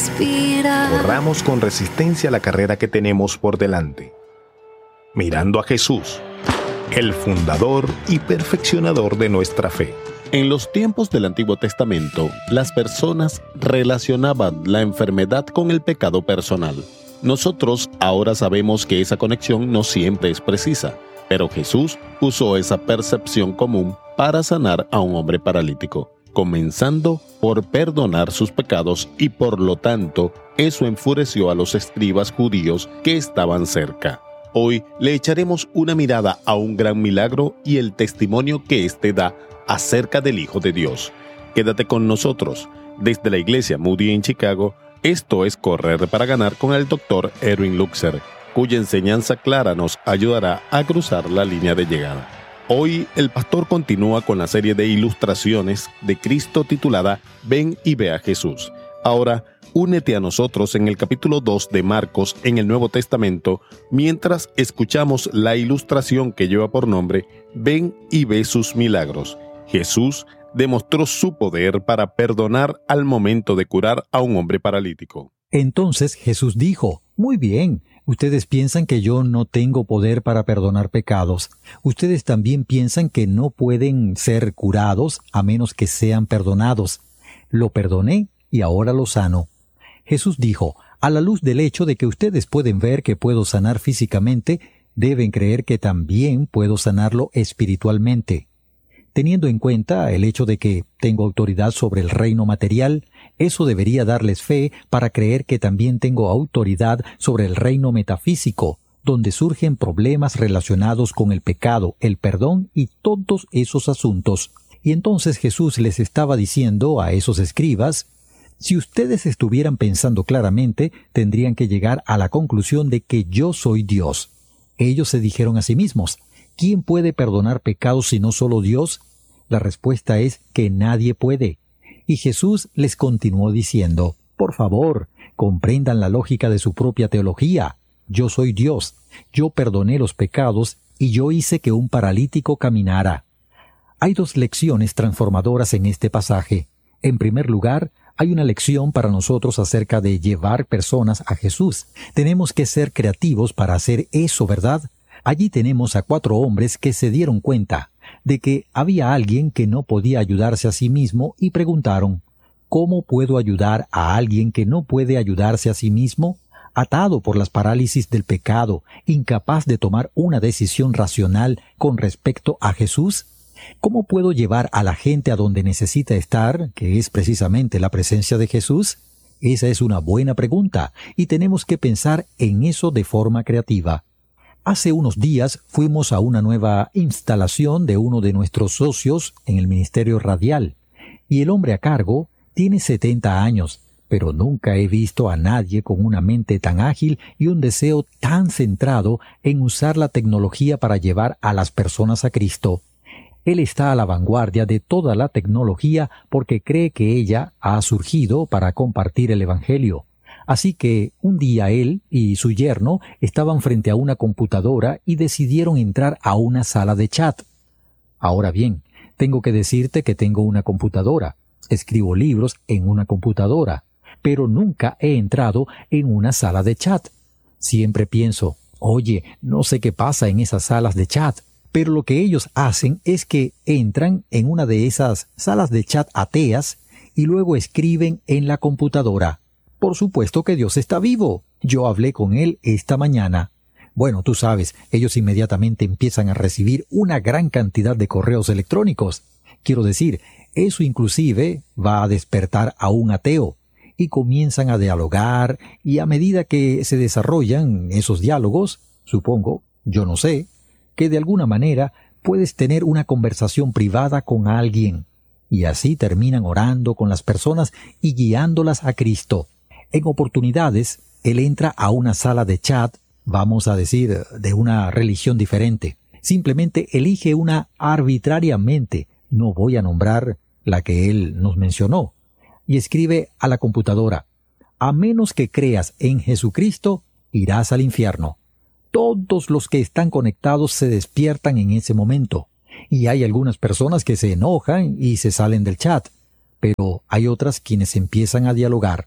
respira. Corramos con resistencia la carrera que tenemos por delante, mirando a Jesús, el fundador y perfeccionador de nuestra fe. En los tiempos del Antiguo Testamento, las personas relacionaban la enfermedad con el pecado personal. Nosotros ahora sabemos que esa conexión no siempre es precisa, pero Jesús usó esa percepción común para sanar a un hombre paralítico, comenzando por perdonar sus pecados, y por lo tanto, eso enfureció a los escribas judíos que estaban cerca. Hoy le echaremos una mirada a un gran milagro y el testimonio que éste da acerca del Hijo de Dios. Quédate con nosotros. Desde la iglesia Moody en Chicago, esto es Correr para Ganar con el Dr. Erwin Luxer, cuya enseñanza clara nos ayudará a cruzar la línea de llegada. Hoy el pastor continúa con la serie de ilustraciones de Cristo titulada Ven y ve a Jesús. Ahora, únete a nosotros en el capítulo 2 de Marcos en el Nuevo Testamento, mientras escuchamos la ilustración que lleva por nombre Ven y ve sus milagros. Jesús demostró su poder para perdonar al momento de curar a un hombre paralítico. Entonces Jesús dijo: Muy bien, ustedes piensan que yo no tengo poder para perdonar pecados. Ustedes también piensan que no pueden ser curados a menos que sean perdonados. Lo perdoné y ahora lo sano. Jesús dijo: a la luz del hecho de que ustedes pueden ver que puedo sanar físicamente, deben creer que también puedo sanarlo espiritualmente. Teniendo en cuenta el hecho de que tengo autoridad sobre el reino material, eso debería darles fe para creer que también tengo autoridad sobre el reino metafísico, donde surgen problemas relacionados con el pecado, el perdón y todos esos asuntos. Y entonces Jesús les estaba diciendo a esos escribas: si ustedes estuvieran pensando claramente, tendrían que llegar a la conclusión de que yo soy Dios. Ellos se dijeron a sí mismos: ¿quién puede perdonar pecados sino solo Dios? La respuesta es que nadie puede. Y Jesús les continuó diciendo: por favor, comprendan la lógica de su propia teología. Yo soy Dios, yo perdoné los pecados y yo hice que un paralítico caminara. Hay dos lecciones transformadoras en este pasaje. En primer lugar, hay una lección para nosotros acerca de llevar personas a Jesús. Tenemos que ser creativos para hacer eso, ¿verdad? Allí tenemos a 4 hombres que se dieron cuenta de que había alguien que no podía ayudarse a sí mismo y preguntaron: ¿cómo puedo ayudar a alguien que no puede ayudarse a sí mismo? Atado por las parálisis del pecado, incapaz de tomar una decisión racional con respecto a Jesús. ¿Cómo puedo llevar a la gente a donde necesita estar, que es precisamente la presencia de Jesús? Esa es una buena pregunta, y tenemos que pensar en eso de forma creativa. Hace unos días fuimos a una nueva instalación de uno de nuestros socios en el Ministerio Radial, y el hombre a cargo tiene 70 años, pero nunca he visto a nadie con una mente tan ágil y un deseo tan centrado en usar la tecnología para llevar a las personas a Cristo. Él está a la vanguardia de toda la tecnología porque cree que ella ha surgido para compartir el Evangelio. Así que un día él y su yerno estaban frente a una computadora y decidieron entrar a una sala de chat. Ahora bien, tengo que decirte que tengo una computadora. Escribo libros en una computadora, pero nunca he entrado en una sala de chat. Siempre pienso: oye, no sé qué pasa en esas salas de chat. Pero lo que ellos hacen es que entran en una de esas salas de chat ateas y luego escriben en la computadora: por supuesto que Dios está vivo. Yo hablé con Él esta mañana. Bueno, tú sabes, ellos inmediatamente empiezan a recibir una gran cantidad de correos electrónicos. Quiero decir, eso inclusive va a despertar a un ateo. Y comienzan a dialogar, y a medida que se desarrollan esos diálogos, supongo, yo no sé, que de alguna manera puedes tener una conversación privada con alguien. Y así terminan orando con las personas y guiándolas a Cristo. En oportunidades, él entra a una sala de chat, vamos a decir, de una religión diferente. Simplemente elige una arbitrariamente, no voy a nombrar la que él nos mencionó, y escribe a la computadora: a menos que creas en Jesucristo, irás al infierno. Todos los que están conectados se despiertan en ese momento, y hay algunas personas que se enojan y se salen del chat, pero hay otras quienes empiezan a dialogar.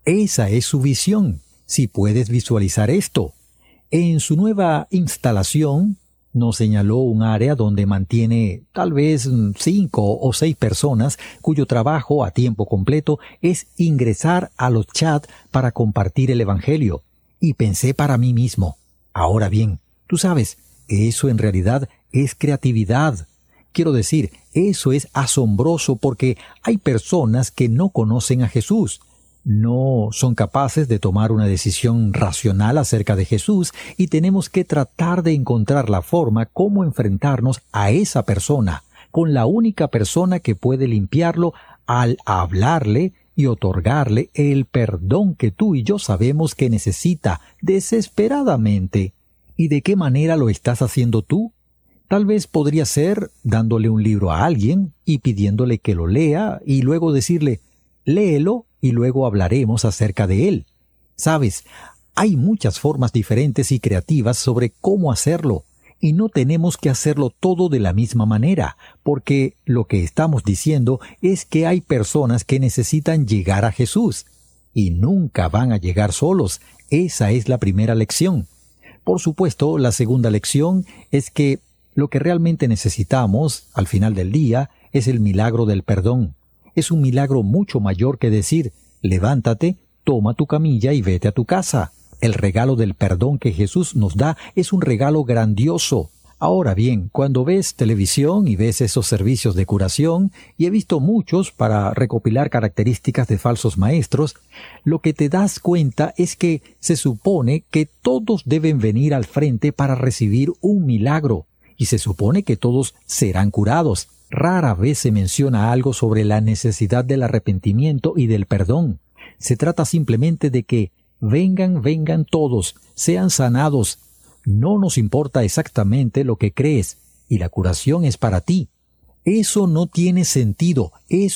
Esa es su visión, si puedes visualizar esto. En su nueva instalación, nos señaló un área donde mantiene tal vez 5 o 6 personas cuyo trabajo a tiempo completo es ingresar a los chats para compartir el Evangelio. Y pensé para mí mismo, ahora bien, tú sabes, eso en realidad es creatividad. Quiero decir, eso es asombroso porque hay personas que no conocen a Jesús. No son capaces de tomar una decisión racional acerca de Jesús y tenemos que tratar de encontrar la forma cómo enfrentarnos a esa persona, con la única persona que puede limpiarlo al hablarle y otorgarle el perdón que tú y yo sabemos que necesita desesperadamente. ¿Y de qué manera lo estás haciendo tú? Tal vez podría ser dándole un libro a alguien y pidiéndole que lo lea y luego decirle, léelo y luego hablaremos acerca de él. Sabes, hay muchas formas diferentes y creativas sobre cómo hacerlo, y no tenemos que hacerlo todo de la misma manera, porque lo que estamos diciendo es que hay personas que necesitan llegar a Jesús, y nunca van a llegar solos. Esa es la primera lección. Por supuesto, la segunda lección es que lo que realmente necesitamos, al final del día, es el milagro del perdón. Es un milagro mucho mayor que decir, levántate, toma tu camilla y vete a tu casa. El regalo del perdón que Jesús nos da es un regalo grandioso. Ahora bien, cuando ves televisión y ves esos servicios de curación, y he visto muchos para recopilar características de falsos maestros, lo que te das cuenta es que se supone que todos deben venir al frente para recibir un milagro, y se supone que todos serán curados. Rara vez se menciona algo sobre la necesidad del arrepentimiento y del perdón. Se trata simplemente de que vengan todos, sean sanados. No nos importa exactamente lo que crees, y la curación es para ti. Eso no tiene sentido,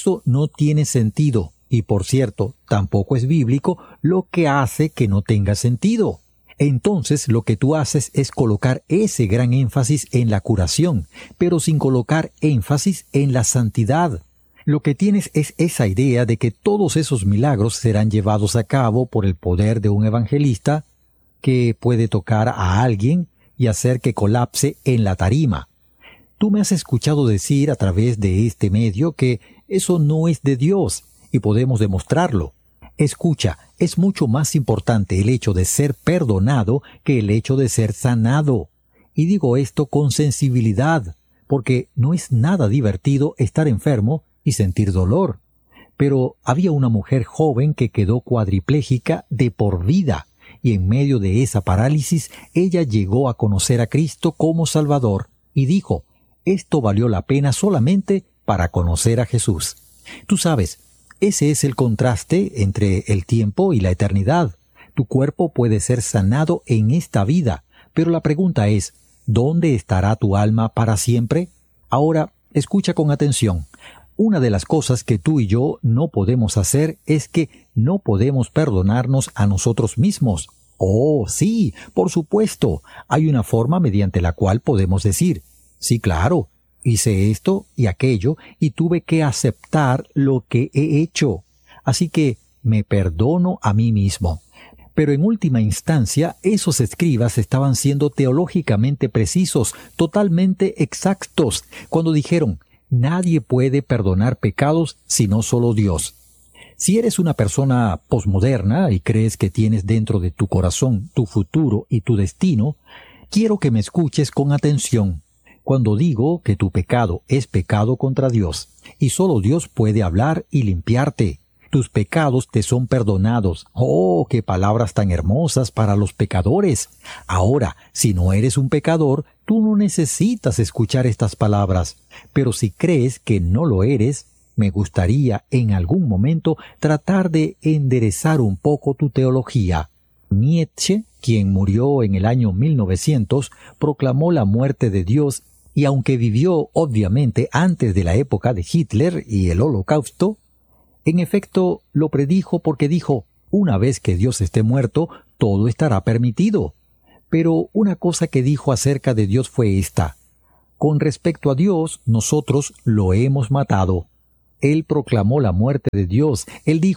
Y por cierto, tampoco es bíblico, lo que hace que no tenga sentido. Entonces lo que tú haces es colocar ese gran énfasis en la curación, pero sin colocar énfasis en la santidad. Lo que tienes es esa idea de que todos esos milagros serán llevados a cabo por el poder de un evangelista que puede tocar a alguien y hacer que colapse en la tarima. Tú me has escuchado decir a través de este medio que eso no es de Dios, y podemos demostrarlo. Escucha, es mucho más importante el hecho de ser perdonado que el hecho de ser sanado. Y digo esto con sensibilidad, porque no es nada divertido estar enfermo y sentir dolor. Pero había una mujer joven que quedó cuadripléjica de por vida, y en medio de esa parálisis ella llegó a conocer a Cristo como Salvador, y dijo, esto valió la pena solamente para conocer a Jesús. Tú sabes, ese es el contraste entre el tiempo y la eternidad. Tu cuerpo puede ser sanado en esta vida, pero la pregunta es, ¿dónde estará tu alma para siempre? Ahora, escucha con atención. Una de las cosas que tú y yo no podemos hacer es que no podemos perdonarnos a nosotros mismos. Oh, sí, por supuesto. Hay una forma mediante la cual podemos decir, sí, claro, hice esto y aquello y tuve que aceptar lo que he hecho. Así que me perdono a mí mismo. Pero en última instancia, esos escribas estaban siendo teológicamente precisos, totalmente exactos, cuando dijeron, nadie puede perdonar pecados sino solo Dios. Si eres una persona posmoderna y crees que tienes dentro de tu corazón tu futuro y tu destino, quiero que me escuches con atención. Cuando digo que tu pecado es pecado contra Dios, y solo Dios puede hablar y limpiarte. Tus pecados te son perdonados. ¡Oh, qué palabras tan hermosas para los pecadores! Ahora, si no eres un pecador, tú no necesitas escuchar estas palabras. Pero si crees que no lo eres, me gustaría en algún momento tratar de enderezar un poco tu teología. Nietzsche, quien murió en el año 1900, proclamó la muerte de Dios y aunque vivió obviamente antes de la época de Hitler y el Holocausto, en efecto lo predijo porque dijo, una vez que Dios esté muerto, todo estará permitido. Pero una cosa que dijo acerca de Dios fue esta: con respecto a Dios, nosotros lo hemos matado. Él proclamó la muerte de Dios. Él dijo,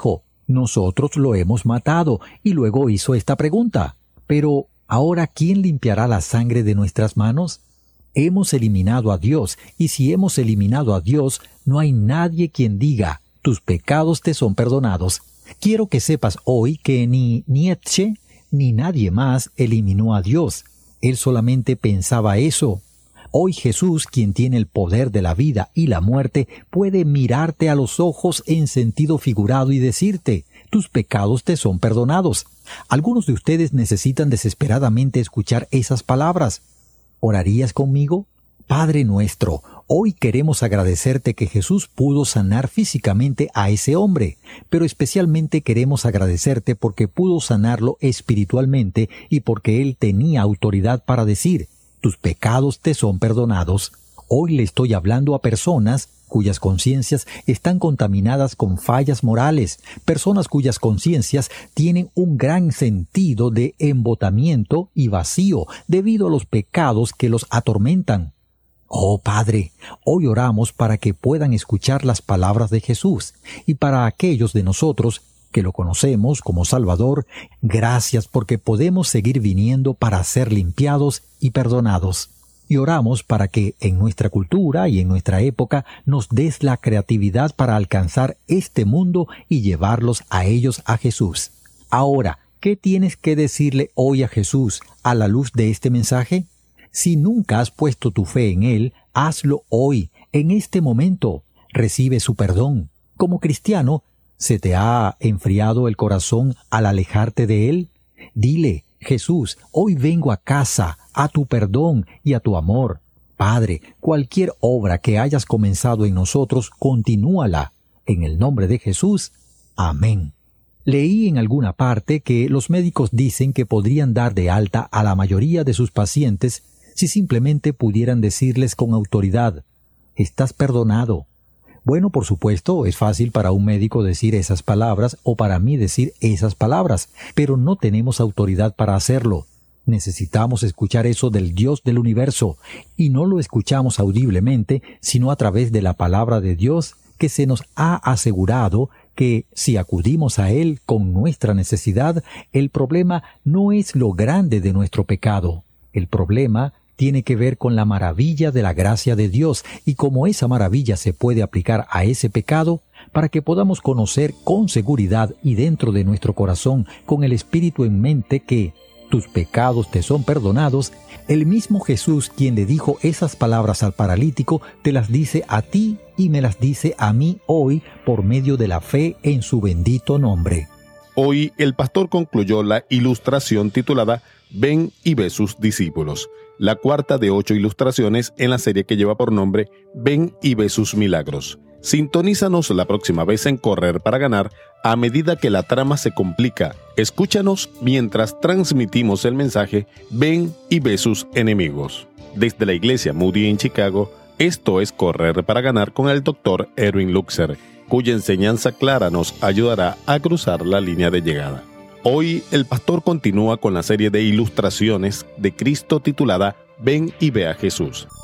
Nosotros lo hemos matado. Y luego hizo esta pregunta. Pero, ¿ahora quién limpiará la sangre de nuestras manos? Hemos eliminado a Dios, y si hemos eliminado a Dios, no hay nadie quien diga, tus pecados te son perdonados. Quiero que sepas hoy que ni Nietzsche ni nadie más eliminó a Dios. Él solamente pensaba eso. Hoy Jesús, quien tiene el poder de la vida y la muerte, puede mirarte a los ojos en sentido figurado y decirte, tus pecados te son perdonados. Algunos de ustedes necesitan desesperadamente escuchar esas palabras. ¿Orarías conmigo? Padre nuestro, hoy queremos agradecerte que Jesús pudo sanar físicamente a ese hombre, pero especialmente queremos agradecerte porque pudo sanarlo espiritualmente y porque Él tenía autoridad para decir, tus pecados te son perdonados. Hoy le estoy hablando a personas cuyas conciencias están contaminadas con fallas morales, personas cuyas conciencias tienen un gran sentido de embotamiento y vacío debido a los pecados que los atormentan. Oh Padre, hoy oramos para que puedan escuchar las palabras de Jesús, y para aquellos de nosotros que lo conocemos como Salvador, gracias porque podemos seguir viniendo para ser limpiados y perdonados. Y oramos para que en nuestra cultura y en nuestra época nos des la creatividad para alcanzar este mundo y llevarlos a ellos a Jesús. Ahora, ¿qué tienes que decirle hoy a Jesús a la luz de este mensaje? Si nunca has puesto tu fe en Él, hazlo hoy, en este momento. Recibe su perdón. Como cristiano, ¿se te ha enfriado el corazón al alejarte de Él? Dile, Jesús, hoy vengo a casa, a tu perdón y a tu amor. Padre, cualquier obra que hayas comenzado en nosotros, continúala. En el nombre de Jesús. Amén. Leí en alguna parte que los médicos dicen que podrían dar de alta a la mayoría de sus pacientes si simplemente pudieran decirles con autoridad, estás perdonado. Bueno, por supuesto, es fácil para un médico decir esas palabras o para mí decir esas palabras, pero no tenemos autoridad para hacerlo. Necesitamos escuchar eso del Dios del universo, y no lo escuchamos audiblemente, sino a través de la palabra de Dios que se nos ha asegurado que si acudimos a Él con nuestra necesidad, el problema no es lo grande de nuestro pecado. El problema tiene que ver con la maravilla de la gracia de Dios y cómo esa maravilla se puede aplicar a ese pecado para que podamos conocer con seguridad y dentro de nuestro corazón con el Espíritu en mente que tus pecados te son perdonados. El mismo Jesús, quien le dijo esas palabras al paralítico, te las dice a ti y me las dice a mí hoy por medio de la fe en su bendito nombre. Hoy el pastor concluyó la ilustración titulada Ven y ve sus discípulos, la cuarta de 8 ilustraciones en la serie que lleva por nombre Ven y ve sus milagros. Sintonízanos la próxima vez en Correr para Ganar a medida que la trama se complica. Escúchanos mientras transmitimos el mensaje Ven y ve sus enemigos. Desde la iglesia Moody en Chicago, esto es Correr para Ganar con el Dr. Erwin Luxer, cuya enseñanza clara nos ayudará a cruzar la línea de llegada. Hoy el pastor continúa con la serie de ilustraciones de Cristo titulada Ven y ve a Jesús.